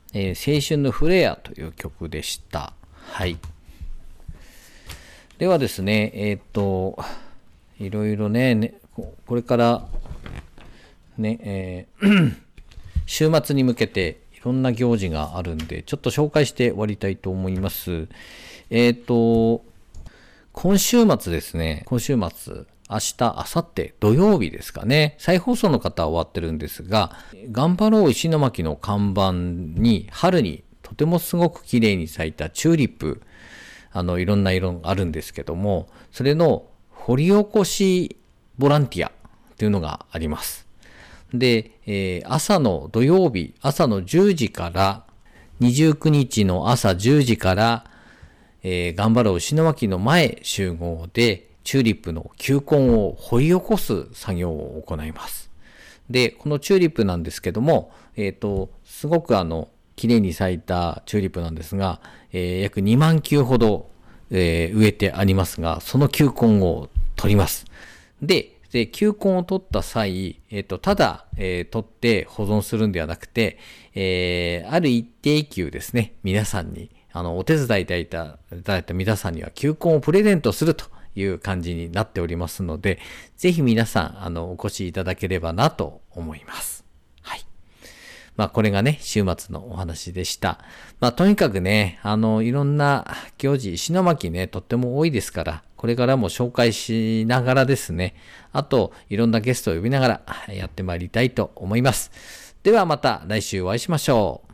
青春のフレアという曲でした。はい。ではですね、いろいろね、これからね、週末に向けていろんな行事があるんで、ちょっと紹介して終わりたいと思います。今週末ですね、明日、明後日、土曜日ですかね、再放送の方は終わってるんですが、頑張ろう石巻の看板に春にとてもすごく綺麗に咲いたチューリップ、いろんな色があるんですけども、それの掘り起こしボランティアというのがあります。で、土曜日、朝の10時から、29日の朝10時から、頑張ろう石巻の前集合で、チューリップの球根を掘り起こす作業を行います。で、このチューリップなんですけども、すごく綺麗に咲いたチューリップなんですが、約2万球ほど、植えてありますが、その球根を取ります。で、球根を取った際、ただ、取って保存するんではなくて、ある一定球ですね、皆さんに、お手伝いいただいた皆さんには球根をプレゼントするという感じになっておりますので、ぜひ皆さん、お越しいただければなと思います。はい。これがね、週末のお話でした。とにかくね、いろんな行事、石巻ね、とっても多いですから、これからも紹介しながらですね、あと、いろんなゲストを呼びながらやってまいりたいと思います。ではまた来週お会いしましょう。